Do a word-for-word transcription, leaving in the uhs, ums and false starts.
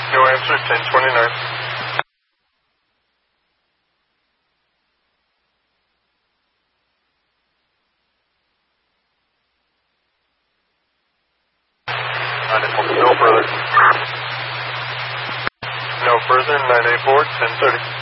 No answer, ten twenty-nine. No further. No further, nine eight four, ten thirty.